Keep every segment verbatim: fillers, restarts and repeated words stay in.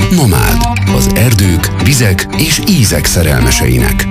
Nomád, az erdők, vizek és ízek szerelmeseinek.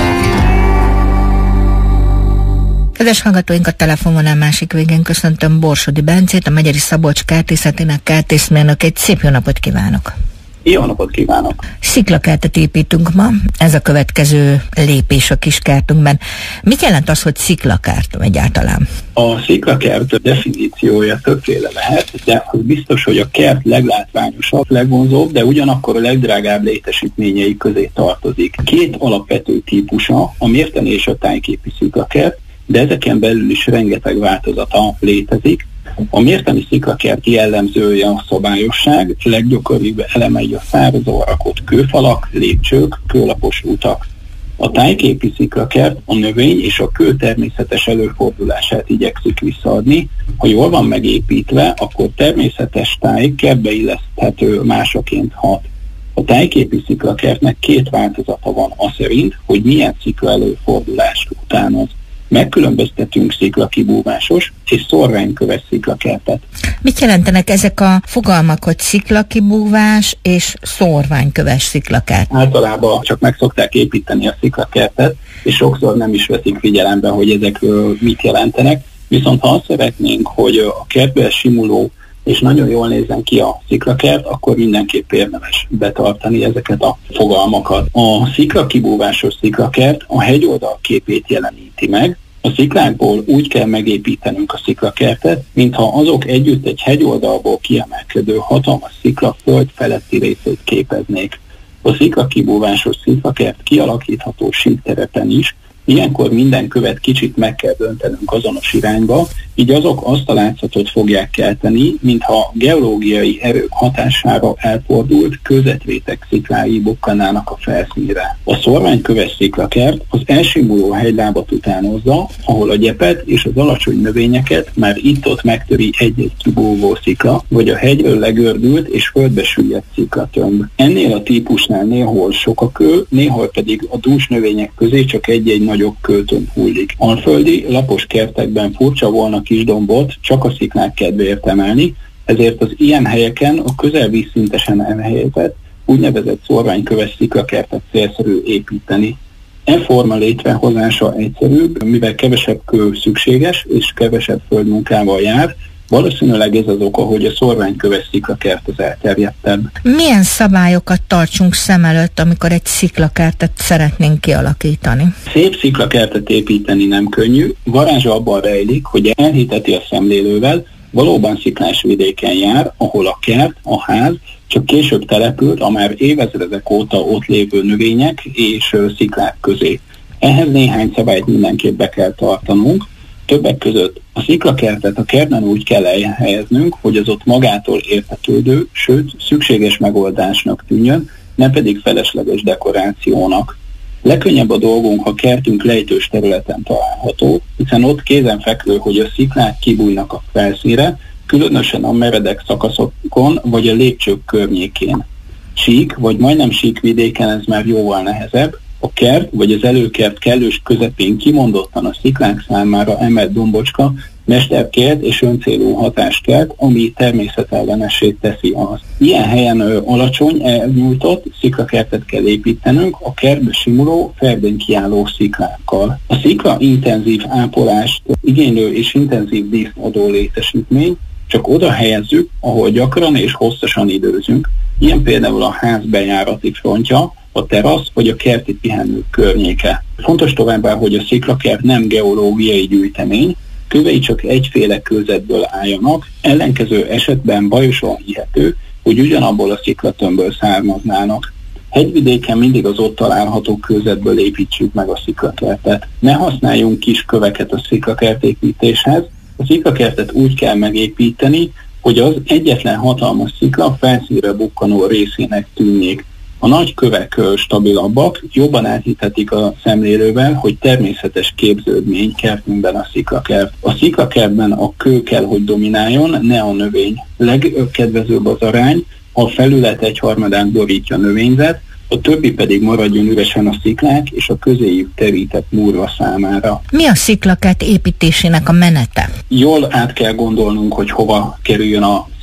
Kedves hallgatóink, a telefonvonal másik végén köszöntöm Borsodi Bencét, a Megyeri Szabolcs kertészetének kertészmérnökét. Szép jó napot kívánok! Jó napot kívánok! Sziklakertet építünk ma, ez a következő lépés a kiskertünkben. Mit jelent az, hogy sziklakert egyáltalán? A sziklakert definíciója többféle lehet, de az biztos, hogy a kert leglátványosabb, legvonzóbb, de ugyanakkor a legdrágább létesítményei közé tartozik. Két alapvető típusa, a mérteni és a tájképi sziklakert, de ezeken belül is rengeteg változata létezik. A mérteni sziklakert jellemzője a szabályosság, leggyakoribb elemei a szárazon rakott kőfalak, lépcsők, kőlapos utak. A tájképi sziklakert a növény és a kő természetes előfordulását igyekszik visszaadni. Ha jól van megépítve, akkor természetes táj kertbeilleszthető másaként hat. A tájképi sziklakertnek két változata van az szerint, hogy milyen szikla előfordulást utánoz. Megkülönböztetünk sziklakibúvásos és szorványköves sziklakertet. Mit jelentenek ezek a fogalmak, hogy sziklakibúvás és szorványköves sziklakert? Általában csak meg szokták építeni a sziklakertet, és sokszor nem is veszik figyelembe, hogy ezek mit jelentenek. Viszont ha azt szeretnénk, hogy a kertbe simuló és nagyon jól nézzen ki a sziklakert, akkor mindenképp érdemes betartani ezeket a fogalmakat. A sziklakibúvásos sziklakert a hegyoldal képét jeleníti meg. A sziklákból úgy kell megépítenünk a sziklakertet, mintha azok együtt egy hegyoldalból kiemelkedő hatalmas sziklaföld feletti részét képeznék. A sziklakibúvásos sziklakert kialakítható síkterepen is, ilyenkor minden követ kicsit meg kell döntenünk azonos irányba, így azok azt a látszatot fogják kelteni, mintha geológiai erők hatására elfordult kőzetréteg sziklái bukkanának a felszínre. A szorványköves sziklakert az elsimuló hegylábat utánozza, ahol a gyepet és az alacsony növényeket már itt-ott megtöri egy-egy kibúvó szikla, vagy a hegyről legördült és földbe süllyedt sziklatömb. Ennél a típusnál néhol sok a kő, néhol pedig a dús növények közé csak egy-egy nagyobb kőtömb hullik. Alföldi, lapos kertekben furcsa volna kis dombot csak a sziklák kedvéért emelni, ezért az ilyen helyeken a közel vízszintesen elhelyezett, úgynevezett szorványköves sziklakertet célszerű építeni. E forma létrehozása egyszerűbb, mivel kevesebb kő szükséges és kevesebb földmunkával jár. Valószínűleg ez az oka, hogy a szorványköves sziklakert az elterjedtebb. Milyen szabályokat tartsunk szem előtt, amikor egy sziklakertet szeretnénk kialakítani? Szép sziklakertet építeni nem könnyű, varázsa abban rejlik, hogy elhiteti a szemlélővel, valóban sziklás vidéken jár, ahol a kert, a ház csak később települt a már évezredek óta ott lévő növények és sziklák közé. Ehhez néhány szabályt mindenképp be kell tartanunk. Többek között a sziklakertet a kertben úgy kell elhelyeznünk, hogy az ott magától értetődő, sőt szükséges megoldásnak tűnjön, ne pedig felesleges dekorációnak. Legkönnyebb a dolgunk, ha kertünk lejtős területen található, hiszen ott kézenfekvő, hogy a sziklák kibújnak a felszínre, különösen a meredek szakaszokon vagy a lépcsők környékén. Sík vagy majdnem sík vidéken ez már jóval nehezebb. A kert vagy az előkert kellős közepén kimondottan a sziklák számára emelt dombocska mesterkert és öncélú hatást kelt, ami természetellenessé teszi azt. Ilyen helyen ö, alacsony, elnyújtott sziklakertet kell építenünk a kertbe simuló, ferdén kiálló sziklákkal. A szikla intenzív ápolást igénylő és intenzív díszt adó létesítmény, csak oda helyezzük, ahol gyakran és hosszasan időzünk. Ilyen például a ház bejárati frontja, a terasz vagy a kerti pihenők környéke. Fontos továbbá, hogy a sziklakert nem geológiai gyűjtemény, kövei csak egyféle kőzetből álljanak, ellenkező esetben bajosan hihető, hogy ugyanabból a sziklatömbből származnának. Hegyvidéken mindig az ott található kőzetből építsük meg a sziklakertet. Ne használjunk kis köveket a sziklakert építéshez, a sziklakertet úgy kell megépíteni, hogy az egyetlen hatalmas szikla felszínre bukkanó részének tűnjék. A nagy kövek stabilabbak, jobban áthithetik a szemlélővel, hogy természetes képződmény kertünkben a sziklakert. A sziklakertben a kő kell, hogy domináljon, ne a növény. Legkedvezőbb az arány, ha a felület egyharmadán borítja a növényzet, a többi pedig maradjon üresen a sziklák és a közéjük terített múrva számára. Mi a sziklakert építésének a menete? Jól át kell gondolnunk, hogy hova kerüljön a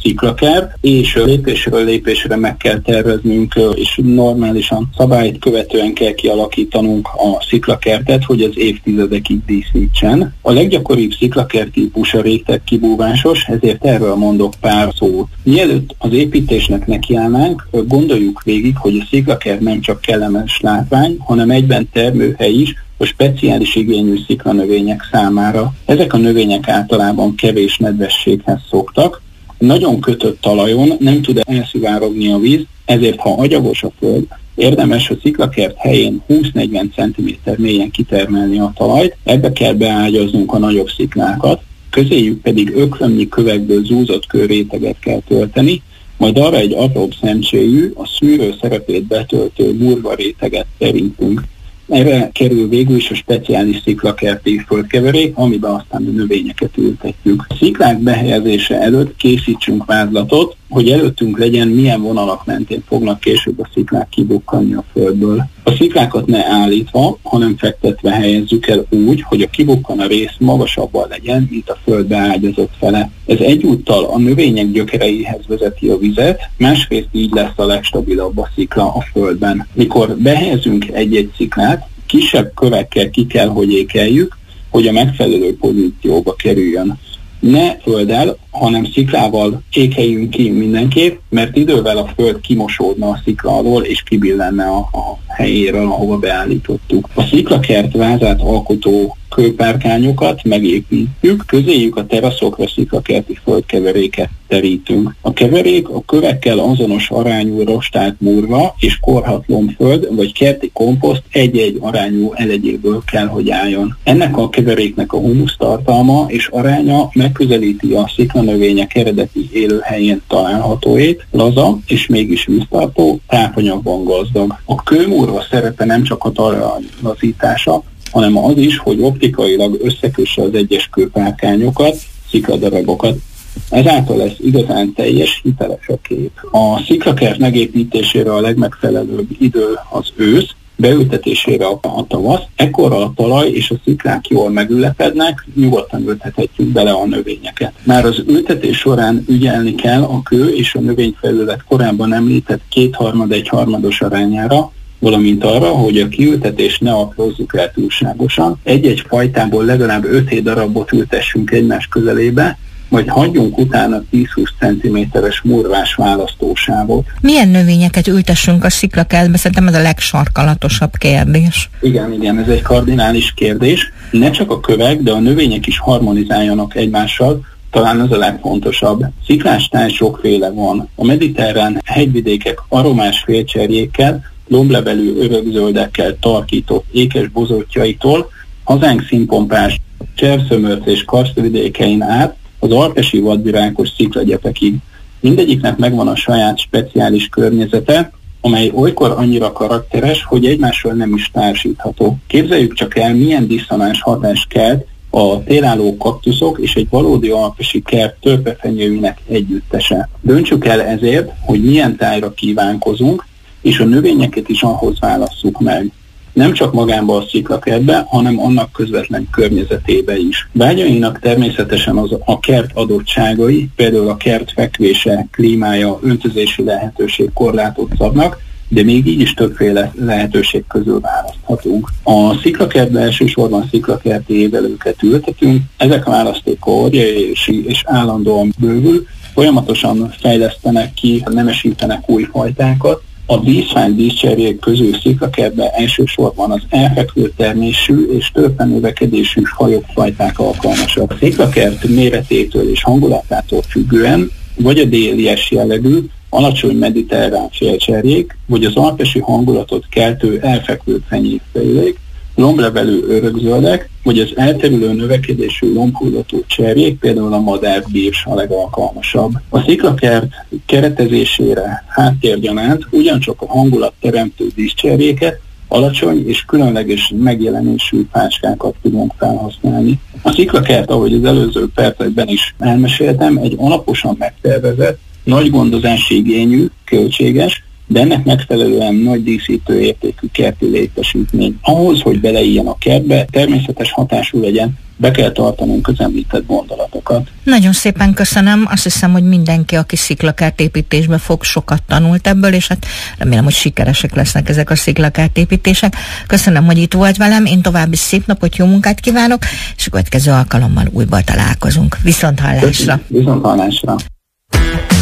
sziklakert, és lépésről lépésre meg kell terveznünk, és normálisan szabályt követően kell kialakítanunk a sziklakertet, hogy az évtizedekig díszítsen. A leggyakoribb sziklakert típus a réteg kibúvásos, ezért erről mondok pár szót. Mielőtt az építésnek nekiállnánk, gondoljuk végig, hogy a sziklakert nem csak kellemes látvány, hanem egyben termőhely is a speciális igényű sziklanövények számára. Ezek a növények általában kevés nedvességhez szoktak. Nagyon kötött talajon nem tud elszivárogni a víz, ezért ha agyagos a föld, érdemes a sziklakert helyén húsz-negyven centiméter mélyen kitermelni a talajt, ebbe kell beágyaznunk a nagyobb sziklákat, közéjük pedig ökrömnyi kövekből zúzott kőréteget kell tölteni, majd arra egy apróbb szemcséjű, a szűrő szerepét betöltő murva réteget terítünk. Erre kerül végül is a speciális sziklakerti földkeverék, amiben aztán a növényeket ültetjük. A sziklák behelyezése előtt készítsünk vázlatot, hogy előttünk legyen, milyen vonalak mentén fognak később a sziklák kibukkanni a földből. A sziklákat ne állítva, hanem fektetve helyezzük el úgy, hogy a kibukkanó rész magasabban legyen, mint a földbe ágyazott fele. Ez egyúttal a növények gyökereihez vezeti a vizet, másrészt így lesz a legstabilabb a szikla a földben. Mikor behelyezünk egy-egy sziklát, kisebb kövekkel ki kell, hogy ékeljük, hogy a megfelelő pozícióba kerüljön. Ne földdel, hanem sziklával ékeljünk ki mindenképp, mert idővel a föld kimosódna a szikla alól, és kibillenne a, a helyéről, ahova beállítottuk. A sziklakert vázát alkotó kőpárkányokat megépítjük, közéjük a teraszokra sziklakerti földkeveréket terítünk. A keverék a kövekkel azonos arányú rostált murva és korhat lombföld vagy kerti komposzt egy-egy arányú elegyéből kell, hogy álljon. Ennek a keveréknek a humusz tartalma és aránya megközelíti a sziklanövények eredeti élőhelyén találhatóét, laza és mégis víztartó, tápanyagban gazdag. A kőmurva szerepe nem csak a talaj lazítása, hanem az is, hogy optikailag összekösse az egyes kőpárkányokat, szikladarabokat. Ezáltal lesz igazán teljes, hiteles a kép. A sziklakert megépítésére a legmegfelelőbb idő az ősz, beültetésére a, a tavasz. Ekkor a talaj és a sziklák jól megülepednek, nyugodtan ültethetjük bele a növényeket. Már az ültetés során ügyelni kell a kő és a növényfelület korábban említett kétharmad-egyharmados arányára, valamint arra, hogy a kiültetés ne aprózzuk el túlságosan. Egy-egy fajtából legalább öt-hét darabot ültessünk egymás közelébe, majd hagyjunk utána tíz-húsz centiméteres murvás választósávot. Milyen növényeket ültessünk a sziklakertbe? Szerintem ez a legsarkalatosabb kérdés. Igen, igen, ez egy kardinális kérdés. Ne csak a kövek, de a növények is harmonizáljanak egymással, talán az a legfontosabb. Sziklástáj sokféle van. A mediterrán hegyvidékek aromás félcserjékkel, lomblevelű örökzöldekkel tarkított ékes bozótjaitól, hazánk színpompás cserszömörc és karsztvidékein át az alpesi vadvirágos sziklagyepekig. Mindegyiknek megvan a saját speciális környezete, amely olykor annyira karakteres, hogy egymással nem is társítható. Képzeljük csak el, milyen diszonáns hatást kelt a télálló kaktuszok és egy valódi alpesi kert törpefenyőinek együttese. Döntsük el ezért, hogy milyen tájra kívánkozunk, és a növényeket is ahhoz válasszuk meg. Nem csak magánba a sziklakertbe, hanem annak közvetlen környezetébe is. Vágyainak természetesen az a kert adottságai, például a kert fekvése, klímája, öntözési lehetőség korlátot szabnak, de még így is többféle lehetőség közül választhatunk. A sziklakertbe elsősorban sziklakerti évelőket ültetünk, ezek a választéka óriási és állandóan bővül, folyamatosan fejlesztenek ki, nemesítenek új fajtákat. A díszfány díszcserjék közül sziklakertben elsősorban az elfekvő termésű és törpenövekedésű fajok fajták alkalmasak. A sziklakert méretétől és hangulatától függően vagy a délies jellegű, alacsony mediterrán félcserjék, vagy az alpesi hangulatot keltő elfekvő fenyékfélék, lomblevelű örökzöldek, vagy az elterülő növekedésű lombhullató cserjék, például a madárbirs a legalkalmasabb. A sziklakert keretezésére háttérgyanánt ugyancsak a hangulatteremtő díszcserjéket, alacsony és különleges megjelenésű fácskákat tudunk felhasználni. A sziklakert, ahogy az előző percekben is elmeséltem, egy alaposan megtervezett, nagy gondozási igényű, költséges, de ennek megfelelően nagy díszítő értékű kerti létesítmény. Ahhoz, hogy beleéljen a kertbe, természetes hatású legyen, be kell tartanunk az említett gondolatokat. Nagyon szépen köszönöm, azt hiszem, hogy mindenki, aki sziklakártépítésbe fog, sokat tanult ebből, és hát remélem, hogy sikeresek lesznek ezek a sziklakártépítések. Köszönöm, hogy itt volt velem, én további szép napot, jó munkát kívánok, és a következő alkalommal újból találkozunk. Viszont hallásra! Viszont hallásra!